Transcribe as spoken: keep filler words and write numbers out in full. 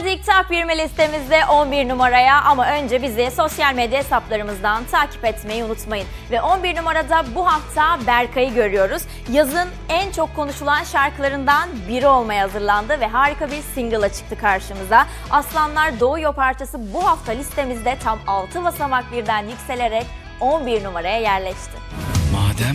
Geldik Top yirmi listemizde on bir numaraya ama önce bizi sosyal medya hesaplarımızdan takip etmeyi unutmayın. Ve on bir numarada bu hafta Berkay'ı görüyoruz. Yazın en çok konuşulan şarkılarından biri olmaya hazırlandı ve harika bir single'a çıktı karşımıza. Aslanlar Doğuyor parçası bu hafta listemizde tam altı basamak birden yükselerek on bir numaraya yerleşti.